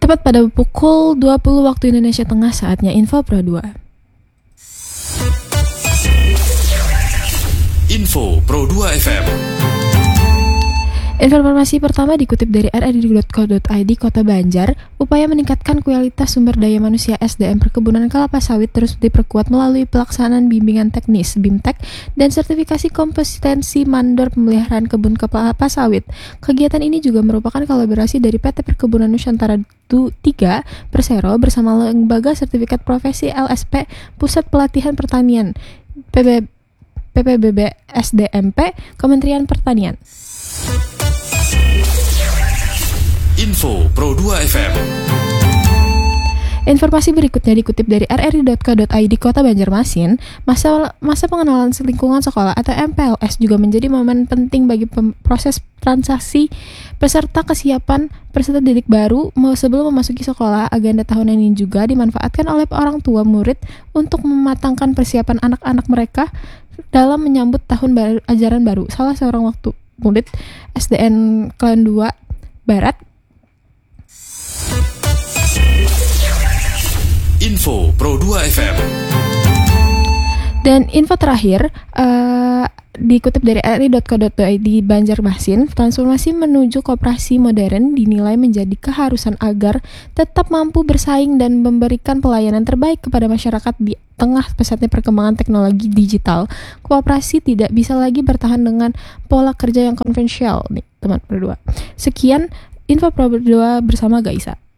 Tepat pada pukul 20 waktu Indonesia Tengah, saatnya Info Pro 2. Info Pro 2 FM. Informasi pertama dikutip dari rri.co.id Kota Banjar. Upaya meningkatkan kualitas sumber daya manusia SDM perkebunan kelapa sawit terus diperkuat melalui pelaksanaan bimbingan teknis BIMTEK dan sertifikasi kompetensi mandor pemeliharaan kebun kelapa sawit. Kegiatan ini juga merupakan kolaborasi dari PT Perkebunan Nusantara 3 Persero bersama Lembaga Sertifikat Profesi LSP Pusat Pelatihan Pertanian PPBB SDMP Kementerian Pertanian. Info Pro 2 FM. Informasi berikutnya dikutip dari rri.co.id Kota Banjarmasin. Masa pengenalan lingkungan sekolah atau MPLS juga menjadi momen penting bagi proses transaksi peserta kesiapan peserta didik baru sebelum memasuki sekolah. Agenda tahunan ini juga dimanfaatkan oleh orang tua murid untuk mematangkan persiapan anak-anak mereka dalam menyambut tahun ajaran baru. Salah seorang murid SDN Klan 2 Barat. Info Pro 2 FM. Dan info terakhir dikutip dari rri.co.id Banjarmasin. Transformasi menuju koperasi modern dinilai menjadi keharusan agar tetap mampu bersaing dan memberikan pelayanan terbaik kepada masyarakat di tengah pesatnya perkembangan teknologi digital. Koperasi tidak bisa lagi bertahan dengan pola kerja yang konvensional nih, teman berdua. Sekian Info Pro 2 bersama Gaisa.